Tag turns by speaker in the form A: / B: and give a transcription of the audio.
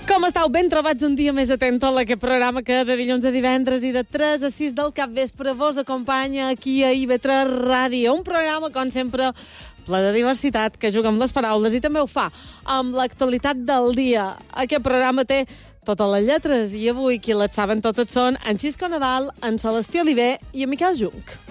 A: Com estàu? Ben trobats un dia més atents a aquest programa que de dilluns a divendres i de 3 a 6 del capvespre vos acompanya aquí a IB3 Ràdio. Un programa, com sempre, ple de diversitat, que juga amb les paraules i també ho fa amb l'actualitat del dia. Aquest programa té totes les lletres i avui qui les saben totes són en Xisco Nadal, en Celestí Oliver i en Miquel Junc.